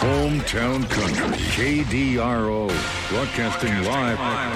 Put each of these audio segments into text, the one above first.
Hometown Country, KDRO, broadcasting live.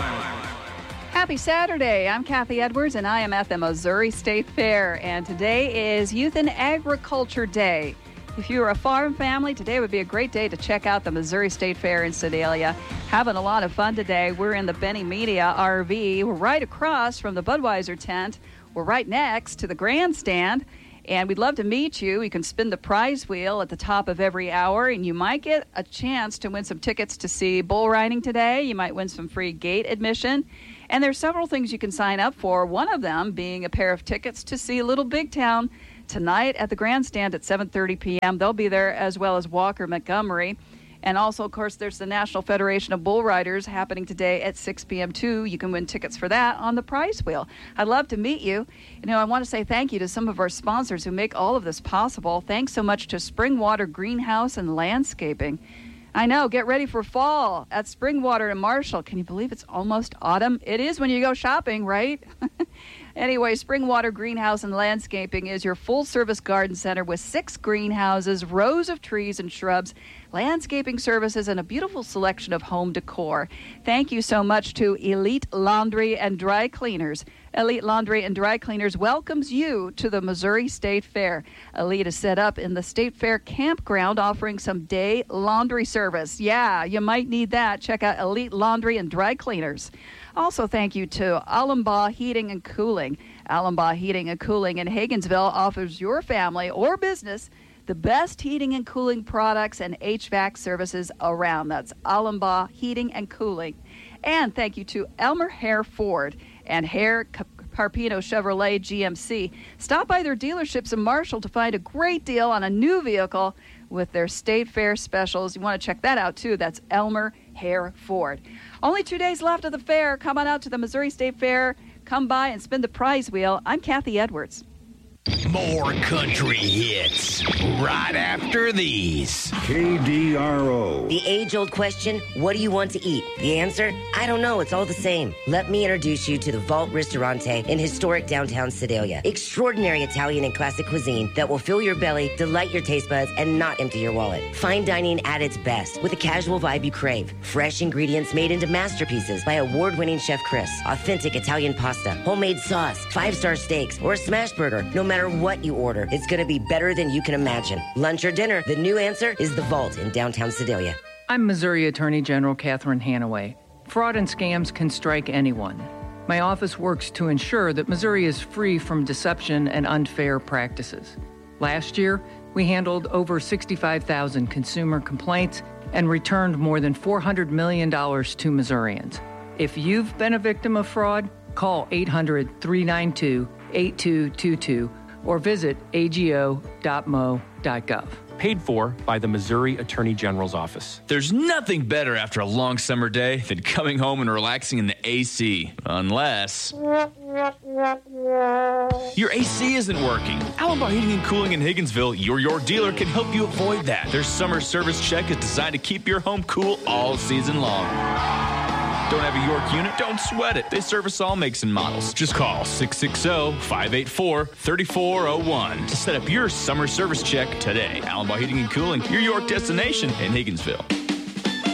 Happy Saturday. I'm Kathy Edwards, and I am at the Missouri State Fair. And today is Youth and Agriculture Day. If you are a farm family, today would be a great day to check out the Missouri State Fair in Sedalia. Having a lot of fun today. We're in the Benny Media RV. We're right across from the Budweiser tent. We're right next to the grandstand. And we'd love to meet you. You can spin the prize wheel at the top of every hour, and you might get a chance to win some tickets to see bull riding today. You might win some free gate admission. And there's several things you can sign up for, one of them being a pair of tickets to see Little Big Town tonight at the grandstand at 7:30 p.m. They'll be there, as well as Walker Montgomery. And also, of course, there's the National Federation of Bull Riders happening today at 6 p.m. too. You can win tickets for that on the prize wheel. I'd love to meet you. You know, I want to say thank you to some of our sponsors who make all of this possible. Thanks so much to Springwater Greenhouse and Landscaping. I know, get ready for fall at Springwater in Marshall. Can you believe it's almost autumn? It is when you go shopping, right? Anyway, Springwater Greenhouse and Landscaping is your full-service garden center with 6 greenhouses, rows of trees and shrubs, landscaping services, and a beautiful selection of home decor. Thank you so much to Elite Laundry and Dry Cleaners. Elite Laundry and Dry Cleaners welcomes you to the Missouri State Fair. Elite is set up in the State Fair campground, offering some day laundry service. Yeah, you might need that. Check out Elite Laundry and Dry Cleaners. Also, thank you to Allenbaugh Heating and Cooling. Allenbaugh Heating and Cooling in Hagensville offers your family or business the best heating and cooling products and HVAC services around. That's Allenbaugh Heating and Cooling. And thank you to Elmer Hare Ford and Hare Carpino Chevrolet GMC. Stop by their dealerships in Marshall to find a great deal on a new vehicle with their State Fair specials. You want to check that out, too. That's Elmer Hare Ford. Only 2 days left of the fair. Come on out to the Missouri State Fair. Come by and spin the prize wheel. I'm Kathy Edwards. More country hits right after these. KDRO. The age-old question, what do you want to eat? The answer, I don't know, it's all the same. Let me introduce you to the Vault Ristorante in historic downtown Sedalia. Extraordinary Italian and classic cuisine that will fill your belly, delight your taste buds, and not empty your wallet. Fine dining at its best with a casual vibe you crave. Fresh ingredients made into masterpieces by award-winning Chef Chris. Authentic Italian pasta, homemade sauce, 5-star steaks, or a smash burger. No matter what you order, it's going to be better than you can imagine. Lunch or dinner, the new answer is the Vault in downtown Sedalia. I'm Missouri Attorney General Catherine Hanaway. Fraud and scams can strike anyone. My office works to ensure that Missouri is free from deception and unfair practices. Last year, we handled over 65,000 consumer complaints and returned more than $400 million to Missourians. If you've been a victim of fraud, call 800-392-8222 or visit ago.mo.gov. Paid for by the Missouri Attorney General's office. There's nothing better after a long summer day than coming home and relaxing in the AC. Unless your AC isn't working. Allenbaugh Heating and Cooling in Higginsville, your York dealer, can help you avoid that. Their summer service check is designed to keep your home cool all season long. Don't have a York unit? Don't sweat it. They service all makes and models. Just call 660-584-3401 to set up your summer service check today. Allenbaugh Heating and Cooling, your York destination in Higginsville.